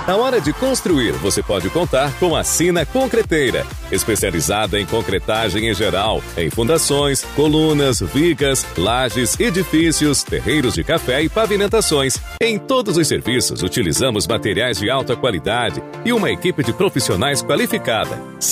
Na hora de construir, você pode contar com a Sina Concreteira, especializada em concretagem em geral, em fundações, colunas, vigas, lajes, edifícios, terreiros de café e pavimentações. Em todos os serviços, utilizamos materiais de alta qualidade e uma equipe de profissionais qualificada.